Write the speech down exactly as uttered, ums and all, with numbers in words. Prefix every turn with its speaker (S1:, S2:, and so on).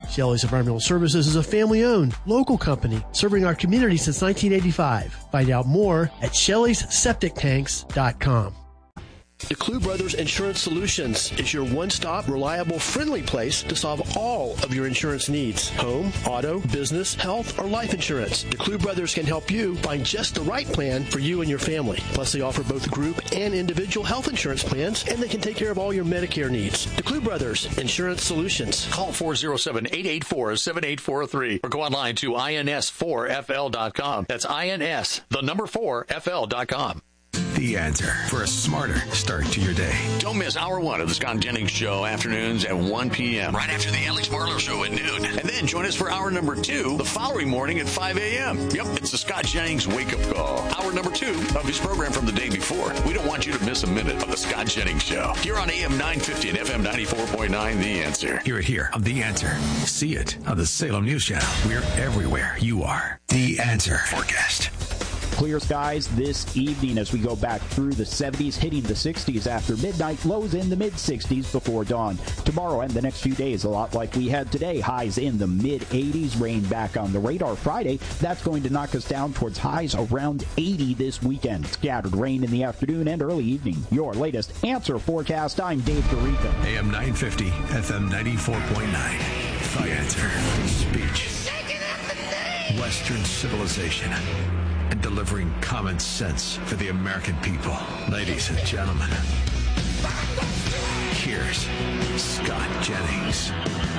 S1: Shelley's Environmental Services is a family-owned, local company serving our community since nineteen eighty-five. Find out more at shelleys septic tanks dot com. DeClue Brothers Insurance Solutions is your one-stop, reliable, friendly place to solve all of your insurance needs. Home, auto, business, health, or life insurance. DeClue Brothers can help you find just the right plan for you and your family. Plus, they offer both group and individual health insurance plans, and they can take care of all your Medicare needs. DeClue Brothers Insurance Solutions.
S2: Call four oh seven, eight eight four, seven eight four three or go online to I N S four F L dot com. That's I N S, the number four, F L dot com.
S3: The Answer for a smarter start to your day.
S2: Don't miss hour one of the Scott Jennings Show, afternoons at one p.m. right after the Alex Marlowe Show at noon. And then join us for hour number two the following morning at five a.m. Yep, it's the Scott Jennings Wake Up Call. Hour number two of his program from the day before. We don't want you to miss a minute of the Scott Jennings Show. Here on A M nine fifty and F M ninety-four point nine, The Answer.
S3: Hear it here on The Answer. See it on the Salem News Channel. We're everywhere you are. The Answer forecast.
S4: Clear skies this evening as we go back through the seventies, hitting the sixties after midnight, lows in the mid-sixties before dawn. Tomorrow and the next few days, a lot like we had today, highs in the mid-eighties, rain back on the radar Friday. That's going to knock us down towards highs around eighty this weekend. Scattered rain in the afternoon and early evening. Your latest Answer forecast. I'm Dave Garrica.
S3: A M nine fifty, F M ninety-four point nine. The Answer. Speech. Western civilization. And delivering common sense for the American people. Ladies and gentlemen, here's Scott Jennings.